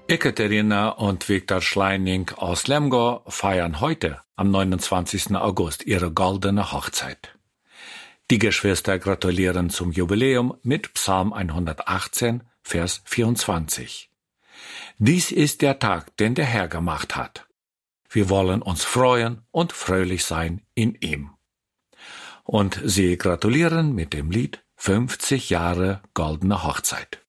Ekaterina und Viktor Schleining aus Lemgo feiern heute, am 29. August, ihre goldene Hochzeit. Die Geschwister gratulieren zum Jubiläum mit Psalm 118, Vers 24. Dies ist der Tag, den der Herr gemacht hat. Wir wollen uns freuen und fröhlich sein in ihm. Und sie gratulieren mit dem Lied 50 Jahre goldene Hochzeit.